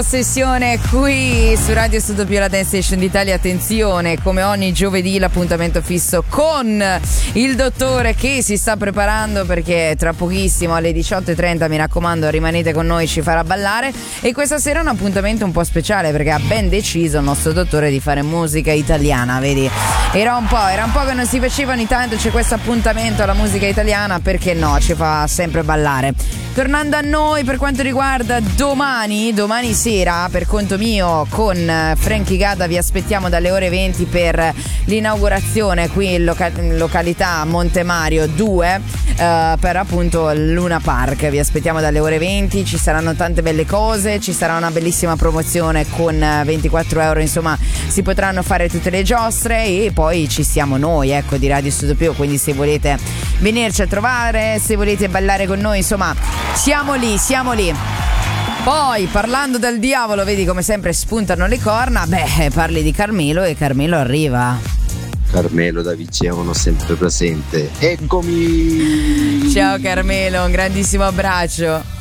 Sessione qui su Radio Studio la Dance Station d'Italia. Attenzione, come ogni giovedì l'appuntamento fisso con il dottore che si sta preparando, perché tra pochissimo alle 18:30, mi raccomando, rimanete con noi, ci farà ballare. E questa sera è un appuntamento un po' speciale, perché ha ben deciso il nostro dottore di fare musica italiana, vedi? Era un po' che non si faceva, ogni tanto c'è questo appuntamento alla musica italiana, perché no, ci fa sempre ballare. Tornando a noi, per quanto riguarda domani sera, per conto mio, con Frankie Gadda vi aspettiamo dalle ore 20 per l'inaugurazione qui in località Montemario 2, per appunto Luna Park. Vi aspettiamo dalle ore 20, ci saranno tante belle cose, ci sarà una bellissima promozione con 24 euro, insomma si potranno fare tutte le giostre, e poi ci siamo noi, ecco, di Radio Studio Pio, quindi se volete venirci a trovare, se volete ballare con noi, insomma siamo lì. Poi, parlando del diavolo, vedi come sempre spuntano le corna. Parli di Carmelo, e Carmelo arriva. Carmelo da Vigevano sempre presente. Eccomi! Ciao Carmelo, un grandissimo abbraccio.